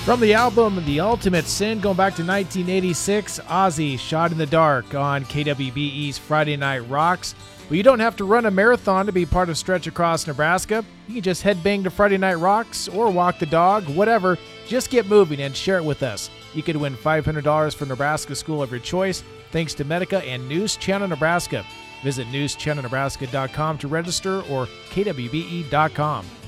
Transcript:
From the album The Ultimate Sin, going back to 1986, Ozzy, Shot in the Dark on KWBE's Friday Night Rocks. Well, you don't have to run a marathon to be part of Stretch Across Nebraska. You can just headbang to Friday Night Rocks or walk the dog, whatever. Just get moving and share it with us. You could win $500 for Nebraska school of your choice, thanks to Medica and News Channel Nebraska. Visit newschannelnebraska.com to register or kwbe.com.